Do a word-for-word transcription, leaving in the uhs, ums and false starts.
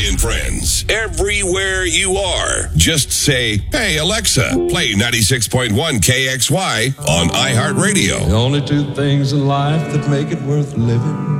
and friends, everywhere you are. Just say, hey, Alexa, play ninety-six point one K X Y on iHeartRadio. The only two things in life that make it worth living